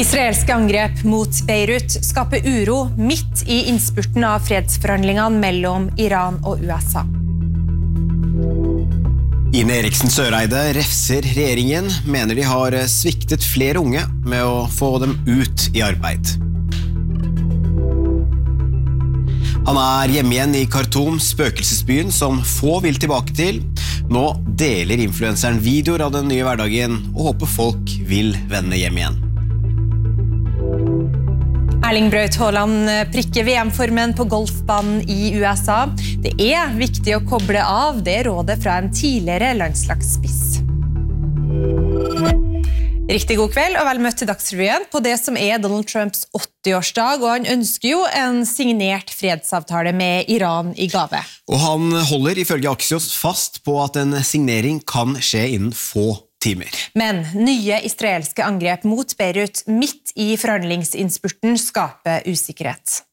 Israelske angrep mot Beirut skaper uro midt i innspurten av fredsforhandlingene mellom Iran og USA. Ine Eriksen Søreide refser regjeringen, mener de har sviktet flere unge med å få dem ut i arbeid. Han hjemme igjen i Khartoum, spøkelsesbyen som få vil tilbake til. Nå deler influenseren videoer av den nye hverdagen og håper folk vil vende hjem igjen. Erling Braut Haaland prikker VM-formen på golfbanen i USA. Det viktig å koble av, det rådet fra en tidligere landslagsspiss. Riktig god kveld og vel møtt til Dagsrevyen på det som Donald Trumps 80-årsdag, og han ønsker jo en signert fredsavtale med Iran i gave. Og han holder ifølge Axios fast på at en signering kan skje innen få timer. Men nye israelske angrep mot Beirut midt i forhandlingsinnspurten skaper usikkerhet.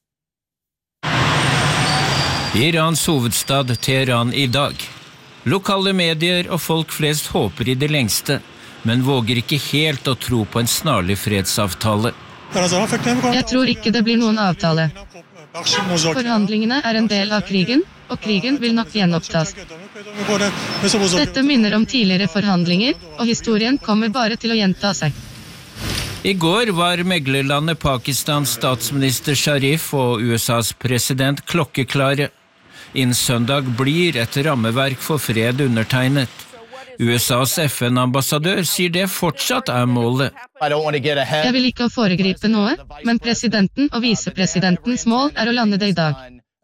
Irans hovedstad Teheran i dag. Lokale medier og folk flest håper i det lengste, men våger ikke helt å tro på en snarlig fredsavtale. Jeg tror ikke det blir noen avtale. Forhandlingene en del av krigen, og krigen vil nok gjenopptas. Dette minner om tidligere forhandlinger, og historien kommer bare til å gjenta seg. I går var meglerlandet Pakistans statsminister Sharif og USAs president klokkeklare. Innen søndag blir et rammeverk for fred undertegnet. USAs FN-ambassadør sier det fortsatt målet. Jeg vil ikke foregripe noe, men presidenten og visepresidentens mål å lande det i dag.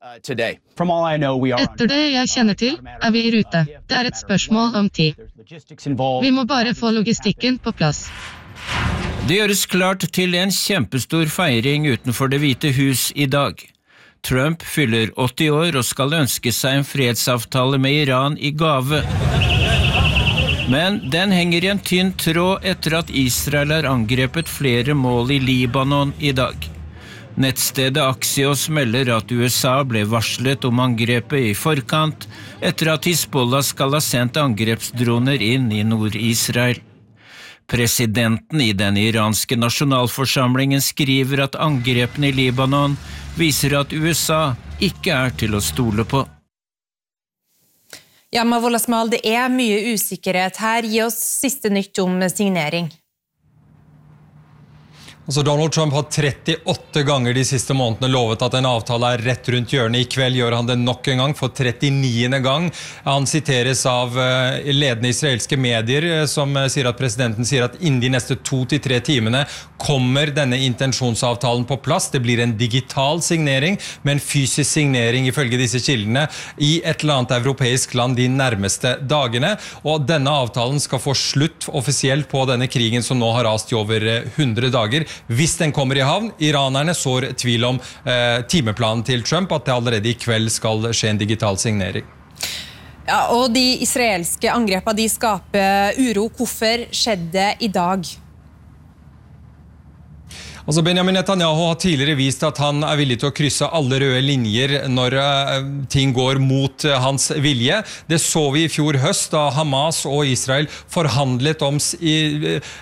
Etter det jeg kjenner til, vi i rute. Det et spørsmål om tid. Vi må bare få logistikken på plass. Det gjøres klart til en kjempestor feiring utenfor Det hvite hus i dag. Trump fyller 80 år og skal ønske seg en fredsavtale med Iran i gave. Men den henger i en tynn tråd etter at Israel angrepet flere mål i Libanon i dag. Nettstedet Axios melder at USA ble varslet om angrepet i forkant etter at Hizbollah skal ha sendt angrepsdroner inn i Nord-Israel. Presidenten i den iranske nasjonalforsamlingen skriver at angrepene i Libanon viser at USA ikke til å stole på. Ja, Mavola Smal, det mye usikkerhet her. Gi oss siste nytt om signering. Donald Trump har 38 ganger de siste månedene lovet at en avtale rett rundt hjørnet. I kveld gjør han det nok en gang, for 39. gang. Han siteres av ledende israelske medier som sier at presidenten sier at innen de neste 2 til 3 timene kommer denne intensjonsavtalen på plass. Det blir en digital signering, men fysisk signering ifølge disse kildene i et eller annet europeisk land de nærmeste dagene. Og denne avtalen skal få slutt offisielt på denne krigen som nå har rast i over 100 dager. Hvis den kommer i havn, iranerne sår tvil om timeplanen til Trump, at det allerede i kveld skal skje en digital signering. Ja, og de israelske angrepene, de skaper uro. Hvorfor skjedde i dag? Benjamin Netanyahu har tidligere vist at han villig til å krysse alle røde linjer når ting går mot hans vilje. Det så vi i fjor høst da Hamas og Israel forhandlet om